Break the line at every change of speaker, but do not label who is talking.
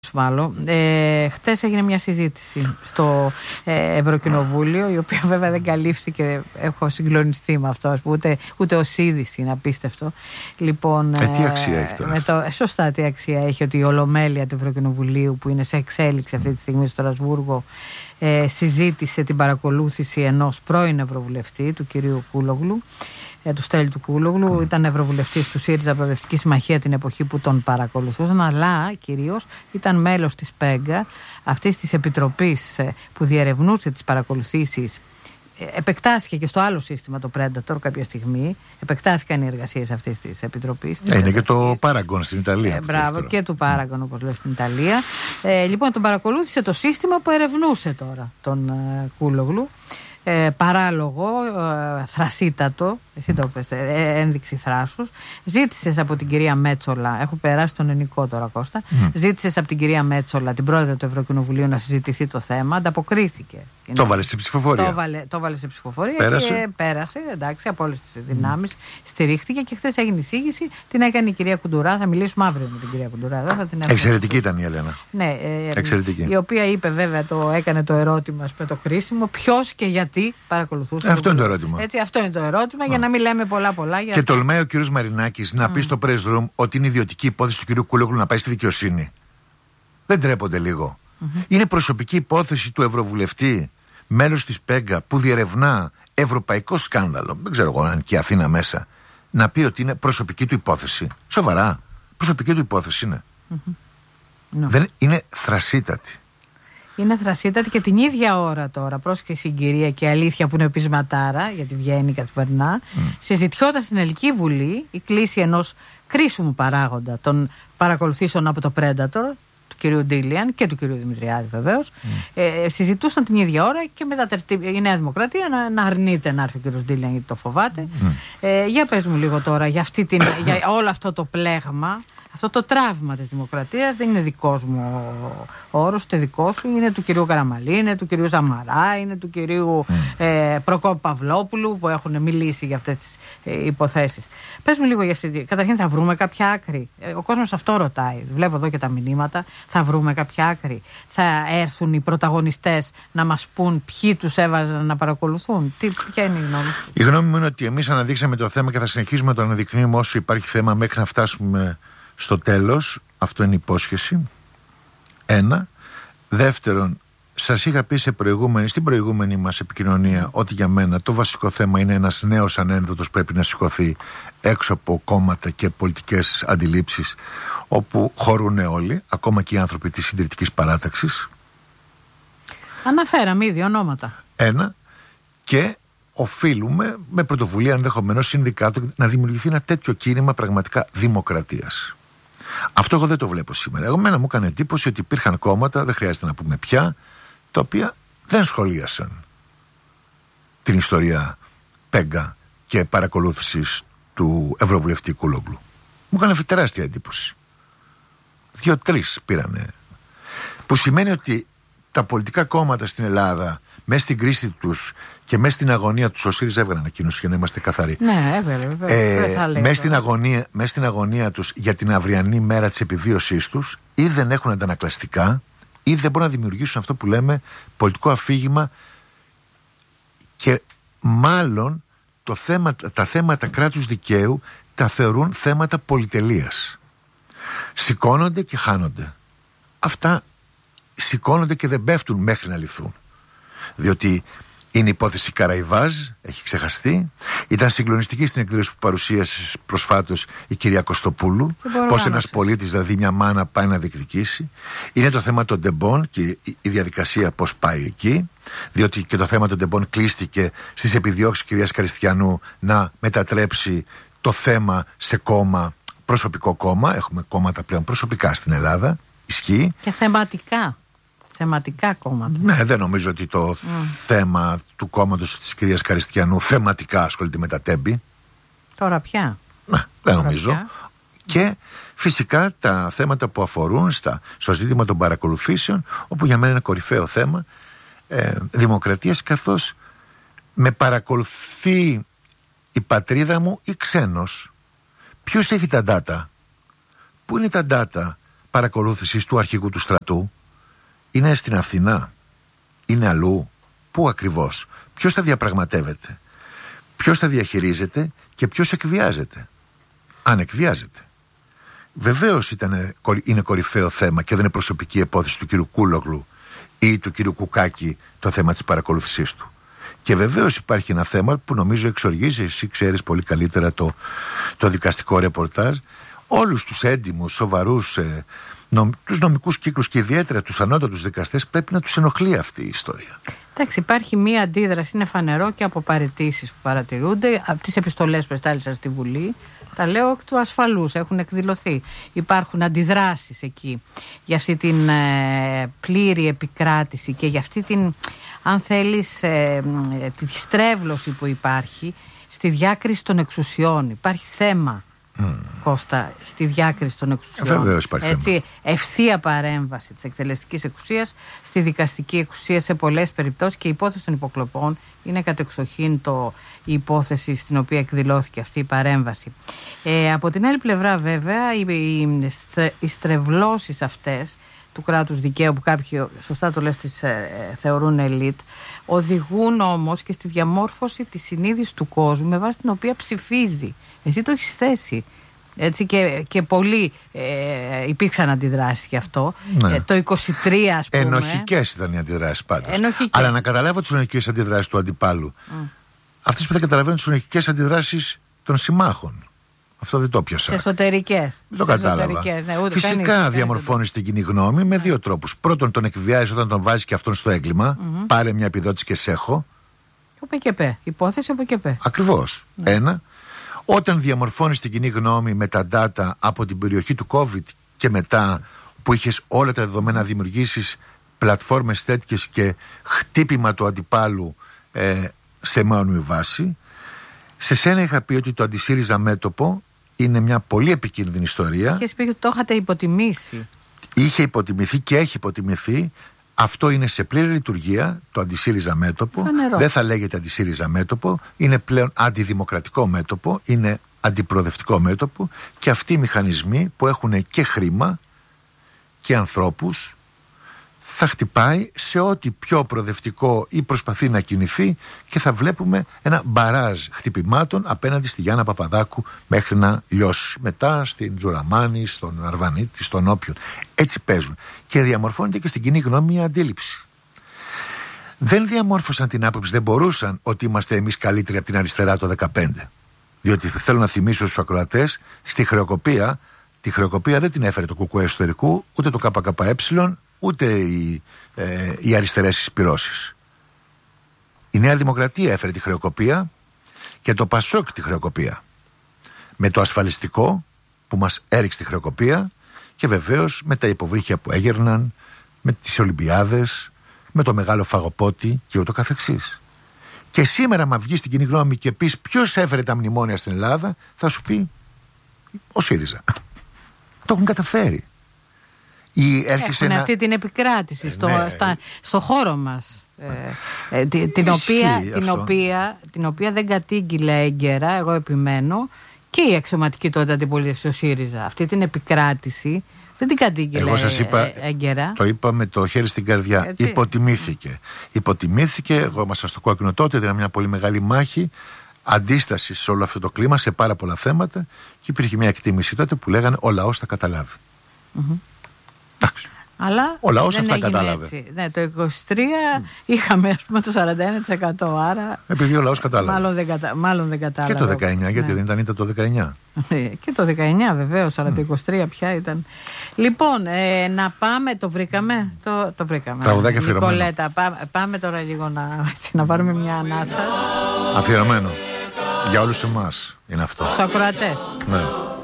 μάλλον. Χτες έγινε μια συζήτηση στο Ευρωκοινοβούλιο, η οποία βέβαια δεν καλύφθηκε. Έχω συγκλονιστεί με αυτό, ούτε ως είδηση, είναι απίστευτο. Λοιπόν,
τι αξία έχει τώρα?
Σωστά, τι αξία έχει ότι η Ολομέλεια του Ευρωκοινοβουλίου, που είναι σε εξέλιξη αυτή τη στιγμή στο Στρασβούργο, συζήτησε την παρακολούθηση ενός πρώην Ευρωβουλευτή, του κυρίου Κούλογλου, του Στέλιου του Κούλογλου. Ήταν Ευρωβουλευτής του ΣΥΡΙΖΑ Προοδευτική Συμμαχία την εποχή που τον παρακολουθούσαν, αλλά κυρίως ήταν μέλος της ΠΕΓΚΑ, αυτής της επιτροπής που διερευνούσε τις παρακολουθήσεις. Επεκτάθηκε και στο άλλο σύστημα, το Predator, κάποια στιγμή. Επεκτάθηκαν οι εργασίες αυτής της επιτροπής.
Είναι και το Paragon στην Ιταλία.
Μπράβο, και του Paragon, όπως λέει, στην Ιταλία. Λοιπόν, τον παρακολούθησε το σύστημα που ερευνούσε τώρα τον Κούλογλου. Παράλογο, θρασίτατο, εσύ το πες, ένδειξη θράσους. Ζήτησες από την κυρία Μέτσολα, έχω περάσει τον ελληνικό τώρα, Κώστα, ζήτησες από την κυρία Μέτσολα, την πρόεδρο του Ευρωκοινοβουλίου, να συζητηθεί το θέμα, ανταποκρίθηκε.
Το βάλε σε ψηφοφορία.
Το βάλε σε ψηφοφορία και πέρασε, εντάξει, από όλες τις δυνάμεις, στηρίχθηκε και χθες έγινε εισήγηση, την έκανε η κυρία Κουντουρά, θα μιλήσουμε αύριο με την κυρία Κουντουρά.
Εξαιρετική ήταν η Ελένα.
Ναι,
εξαιρετική.
Η οποία είπε βέβαια, έκανε το ερώτημα με το κρίσιμο, ποιος και γιατί παρακολουθούσε.
Αυτό είναι το ερώτημα.
Έτσι, αυτό είναι το ερώτημα, για να μην λέμε πολλά.
Και τολμάει ο κύριος Μαρινάκης να πει στο press room ότι είναι ιδιωτική υπόθεση του κυρίου Κούλογλου να πάει στη δικαιοσύνη. Δεν τρέπονται λίγο? Είναι προσωπική υπόθεση του Ευρωβουλευτή, μέλος της ΠΕΓΚΑ, που διερευνά ευρωπαϊκό σκάνδαλο. Δεν ξέρω εγώ αν και η Αθήνα μέσα. Να πει ότι είναι προσωπική του υπόθεση. Σοβαρά. Προσωπική του υπόθεση είναι. Δεν είναι θρασίτατη.
Είναι θρασίτατη και την ίδια ώρα τώρα, πρόσεχε συγκυρία και αλήθεια που είναι πεισματάρα, γιατί βγαίνει καθημερινά, συζητιόταν στην Ελληνική Βουλή η κλίση ενός κρίσιμου παράγοντα των παρακολουθήσεων από το Predator, του κυρίου Ντίλιαν και του κυρίου Δημητριάδη βεβαίως. Συζητούσαν την ίδια ώρα και μετά η Νέα Δημοκρατία να αρνείται να έρθει ο κύριος Ντίλιαν, γιατί το φοβάται. Για πες μου λίγο τώρα για όλο αυτό το πλέγμα. Αυτό το τραύμα της δημοκρατίας δεν είναι δικός μου όρος, ούτε δικό σου. Είναι του κυρίου Καραμαλή, είναι του κυρίου Ζαμαρά, είναι του κυρίου Προκόπη Παυλόπουλου, που έχουν μιλήσει για αυτές τις υποθέσεις. Πες μου λίγο για αυτή. Καταρχήν, θα βρούμε κάποια άκρη? Ο κόσμος αυτό ρωτάει. Βλέπω εδώ και τα μηνύματα. Θα βρούμε κάποια άκρη? Θα έρθουν οι πρωταγωνιστές να μας πούν ποιοι τους έβαζαν να παρακολουθούν? Ποια είναι η γνώμη σου?
Η γνώμη μου είναι ότι εμείς αναδείξαμε το θέμα και θα συνεχίσουμε να το αναδεικνύουμε όσο υπάρχει θέμα μέχρι να φτάσουμε στο τέλος. Αυτό είναι υπόσχεση. Ένα. Δεύτερον, σας είχα πει στην προηγούμενη μας επικοινωνία ότι για μένα το βασικό θέμα είναι ένας νέος ανένδοτος πρέπει να σηκωθεί έξω από κόμματα και πολιτικές αντιλήψεις, όπου χωρούν όλοι, ακόμα και οι άνθρωποι της συντηρητικής παράταξης.
Αναφέραμε ήδη ονόματα.
Ένα. Και οφείλουμε με πρωτοβουλία ενδεχομένως συνδικάτων να δημιουργηθεί ένα τέτοιο κίνημα πραγματικά δημοκρατίας. Αυτό εγώ δεν το βλέπω σήμερα. Εμένα μου έκανε εντύπωση ότι υπήρχαν κόμματα, δεν χρειάζεται να πούμε πια, τα οποία δεν σχολίασαν την ιστορία ΠΕΓΚΑ και παρακολούθησης του Ευρωβουλευτή Κούλογλου. Μου έκανε τεράστια εντύπωση. 2-3 πήρανε. Που σημαίνει ότι τα πολιτικά κόμματα στην Ελλάδα, μέσα στην κρίση τους και μέσα στην αγωνία τους, ο ΣΥΡΙΖΑ έβγαλε ανακοίνωση για να είμαστε καθαροί.
Ναι, βέβαια.
Μέσα στην αγωνία τους για την αυριανή μέρα της επιβίωσής τους, ή δεν έχουν αντανακλαστικά, ή δεν μπορούν να δημιουργήσουν αυτό που λέμε πολιτικό αφήγημα, και μάλλον τα θέματα κράτους δικαίου τα θεωρούν θέματα πολυτελείας. Σηκώνονται και χάνονται. Αυτά σηκώνονται και δεν πέφτουν μέχρι να λυθούν. Διότι είναι υπόθεση Καραϊβάζ, έχει ξεχαστεί. Ήταν συγκλονιστική στην εκδήλωση που παρουσίασε προσφάτως η κυρία Κωστοπούλου. Πώς ένας πολίτης, δηλαδή μια μάνα, πάει να διεκδικήσει. Είναι το θέμα των ντεμπών και η διαδικασία πώς πάει εκεί. Διότι και το θέμα των ντεμπών κλείστηκε στις επιδιώξεις κυρίας Καριστιανού να μετατρέψει το θέμα σε κόμμα, προσωπικό κόμμα. Έχουμε κόμματα πλέον προσωπικά στην Ελλάδα. Ισχύει.
Και θεματικά κόμματα.
Ναι, δεν νομίζω ότι το θέμα του κόμματος της κυρίας Καριστιανού θεματικά ασχολείται με τα τέμπη.
Τώρα πια.
Ναι, δεν νομίζω. Και φυσικά τα θέματα που αφορούν στο ζήτημα των παρακολουθήσεων, όπου για μένα είναι κορυφαίο θέμα δημοκρατίας, καθώς με παρακολουθεί η πατρίδα μου ή ξένος. Ποιος έχει τα data? Πού είναι τα data παρακολούθησης του αρχηγού του στρατού είναι στην Αθηνά, είναι αλλού? Πού ακριβώς? Ποιος θα διαπραγματεύεται? Ποιος θα διαχειρίζεται και ποιος εκβιάζεται? Αν εκβιάζεται. Βεβαίως είναι κορυφαίο θέμα και δεν είναι προσωπική υπόθεση του κύριου Κούλογλου ή του κύριου Κουκάκη το θέμα της παρακολούθησής του. Και βεβαίως υπάρχει ένα θέμα που νομίζω εξοργίζει, εσύ ξέρεις πολύ καλύτερα το δικαστικό ρεπορτάζ, όλους τους έντιμους, σοβαρούς, τους νομικούς κύκλους και ιδιαίτερα τους ανώτατους δικαστές πρέπει να τους ενοχλεί αυτή η ιστορία.
Εντάξει, υπάρχει μία αντίδραση, είναι φανερό και από παραιτήσεις που παρατηρούνται, από τις επιστολές που εστάλησαν στη Βουλή. Τα λέω εκ του ασφαλούς, έχουν εκδηλωθεί. Υπάρχουν αντιδράσεις εκεί για αυτή την πλήρη επικράτηση και για αυτή την, αν θέλεις, τη στρέβλωση που υπάρχει στη διάκριση των εξουσιών. Υπάρχει θέμα, Κώστα, στη διάκριση των εξουσιών.
Βεβαίως υπάρχει θέμα.
Ευθεία παρέμβαση της εκτελεστικής εξουσίας στη δικαστική εξουσία σε πολλές περιπτώσεις, και η υπόθεση των υποκλοπών είναι κατεξοχήν η υπόθεση στην οποία εκδηλώθηκε αυτή η παρέμβαση. Από την άλλη πλευρά, βέβαια, οι στρεβλώσεις αυτές του κράτους δικαίου, που κάποιοι, σωστά το λες, τις θεωρούν ελίτ, οδηγούν όμως και στη διαμόρφωση της συνείδησης του κόσμου με βάση την οποία ψηφίζει. Εσύ το έχεις θέσει. Έτσι, και πολλοί υπήρξαν αντιδράσεις γι' αυτό.
Ναι.
Το 23, ας πούμε.
Ενοχικές ήταν οι αντιδράσεις πάντως. Αλλά να καταλάβω τις ενοχικές αντιδράσεις του αντιπάλου. Αυτές που δεν καταλαβαίνουν τις ενοχικές αντιδράσεις των συμμάχων. Αυτό δεν το πιάσα.
Σε εσωτερικές.
Δεν το κατάλαβα.
Ναι,
φυσικά διαμορφώνεις την κοινή γνώμη με δύο τρόπους. Πρώτον, τον εκβιάζεις όταν τον βάζεις και αυτόν στο έγκλημα. Πάρε μια επιδότηση και σέχω.
ΟΠΚΠ. Υπόθεση ΟΠΚΠ.
Ακριβώς. Ναι. Ένα. Όταν διαμορφώνεις την κοινή γνώμη με τα data από την περιοχή του COVID και μετά, που είχες όλα τα δεδομένα, να δημιουργήσεις πλατφόρμες τέτοιες και χτύπημα του αντιπάλου σε μόνιμη βάση. Σε σένα είχα πει ότι το αντισύριζα μέτωπο είναι μια πολύ επικίνδυνη ιστορία.
Είχες πει ότι το είχατε υποτιμήσει.
Είχε υποτιμηθεί και έχει υποτιμηθεί. Αυτό είναι σε πλήρη λειτουργία, το αντισύριζα μέτωπο.
Φανερό.
Δεν θα λέγεται αντισύριζα μέτωπο. Είναι πλέον αντιδημοκρατικό μέτωπο. Είναι αντιπροοδευτικό μέτωπο. Και αυτοί οι μηχανισμοί που έχουν και χρήμα και ανθρώπους, θα χτυπάει σε ό,τι πιο προοδευτικό ή προσπαθεί να κινηθεί, και θα βλέπουμε ένα μπαράζ χτυπημάτων απέναντι στη Γιάννα Παπαδάκου μέχρι να λιώσει. Μετά στην Τζουραμάνη, στον Αρβανίτη, στον όποιον. Έτσι παίζουν. Και διαμορφώνεται και στην κοινή γνώμη μια αντίληψη. Δεν διαμόρφωσαν την άποψη, δεν μπορούσαν, ότι είμαστε εμείς καλύτεροι από την αριστερά το 2015. Διότι θέλω να θυμίσω στους ακροατές, στη χρεοκοπία, τη χρεοκοπία δεν την έφερε το ΚΚΕ εσωτερικού, ούτε το ΚΚΕ, ούτε οι αριστερές εισπυρώσεις. Η Νέα Δημοκρατία έφερε τη χρεοκοπία και το ΠΑΣΟΚ τη χρεοκοπία. Με το ασφαλιστικό που μας έριξε τη χρεοκοπία, και βεβαίως με τα υποβρύχια που έγερναν, με τις Ολυμπιάδες, με το μεγάλο φαγοπότη και ούτω καθεξής. Και σήμερα, μα βγει στην κοινή γνώμη και πεις ποιος έφερε τα μνημόνια στην Ελλάδα, θα σου πει ο ΣΥΡΙΖΑ. Το έχουν καταφέρει.
Έχουν αυτή την επικράτηση στο χώρο μας, την οποία δεν κατήγγειλε έγκαιρα, εγώ επιμένω, και η αξιωματική τότε αντιπολίτευση, ο ΣΥΡΙΖΑ. Αυτή την επικράτηση δεν την κατήγγειλε έγκαιρα. Το είπα με το χέρι στην καρδιά. Έτσι. Υποτιμήθηκε. Εγώ ήμασταν στο κόκκινο τότε, ήταν μια πολύ μεγάλη μάχη αντίσταση σε όλο αυτό το κλίμα, σε πάρα πολλά θέματα, και υπήρχε μια εκτίμηση τότε που λέγανε ο λαός θα καταλάβει. Εντάξει. Αλλά
ο λαός αυτά κατάλαβε.
Έτσι. Ναι, το 23 είχαμε, ας πούμε, το 41%. Άρα. Επειδή ο
λαός κατάλαβε.
Μάλλον δεν κατάλαβε.
Και το 19, γιατί δεν ήταν το 19.
Και το 19 βεβαίως, αλλά το 23 πια ήταν. Λοιπόν, να πάμε, το βρήκαμε. Το βρήκαμε.
Τραγουδάκι αφιερωμένο.
Νικολέτα, πάμε τώρα λίγο να πάρουμε μια ανάσα.
Αφιερωμένο. Για όλους εμάς είναι αυτό.
Στους ακροατές.
Ναι.